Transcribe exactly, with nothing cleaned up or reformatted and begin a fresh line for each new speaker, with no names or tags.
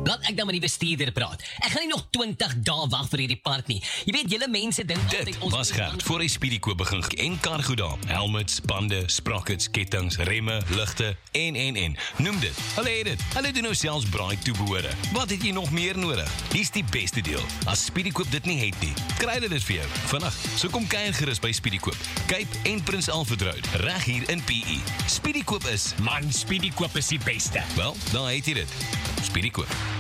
Laat ek dan met die bestuurder praat. Ek gaan nie nog twintig dae wag vir hierdie part nie. Jy weet, julle mense dink
Dit was Gert voor hy Speedykoop begin en cargo daar. Helmets, bande, sprockets, kettinge, remme, ligte en en en. Noem dit. Hulle het dit. Hulle doen nou selfs braai toebehore. Wat het jy nog meer nodig? Hier's die beste deel. As Speedykoop dit nie het nie, kry hulle dit vir jou. Vandag, so kom kuier gerus by Speedykoop. Cape en Prins Alfred Road, reg hier in P E. Speedykoop is,
Man, Speedykoop is die beste.
wel, daar het jy dit. Speedykoop.